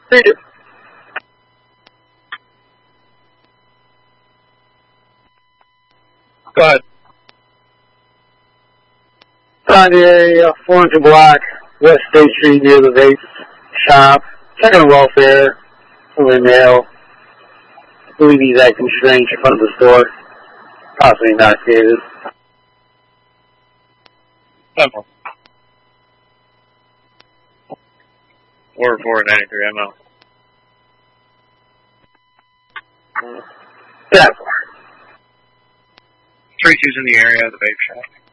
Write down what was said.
Read it. Go ahead. On the area, 400 block, West State Street near the vape shop. Checking on welfare. Over male. I believe he's acting strange in front of the store. Possibly intoxicated. Temple. 493 ML. Yeah. 3-2's in the area of the vape shop.